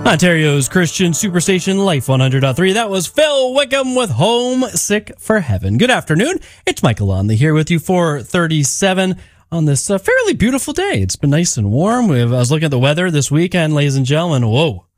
Ontario's Christian Superstation Life 100.3. That was Phil Wickham with Homesick for Heaven. Good afternoon. It's Michael Lonley here with you for 37 on this fairly beautiful day. It's been nice and warm. I was looking at the weather this weekend, ladies and gentlemen. Whoa.